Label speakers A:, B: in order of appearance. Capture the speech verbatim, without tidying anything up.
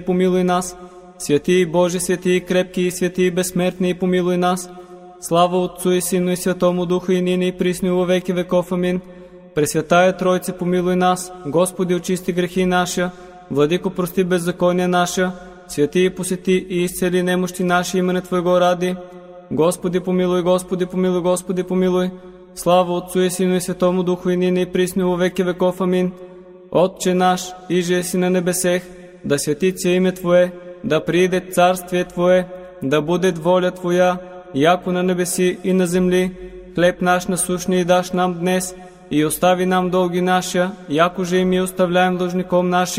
A: помилуй нас. Святий Боже, святий крепкий и святий безсмертный, помилуй нас. Слава Отцу и Сыну и Святому Духу, и ныне и присно во веки веков. Амин. Пресвятая Тройце, помилуй нас. Господи, очисти грехи наши. Владико, прости беззакония наша. Святи, посети и изцели немощи наши имене Твоего ради. Господи, помилуй, Господи, помилуй, Господи, помилуй. Слава Отцу и Сыну и Святому Духу, и ныне и присно во веки веков. Амин. Отче наш, иже си на небесех, да свети се име Твое, да прииде царствие Твое, да будет воля Твоя, яко на небеси и на земли. Хлеб наш насущний даш нам днес, и остави нам долги наши, яко же и ми оставляем должником нашим.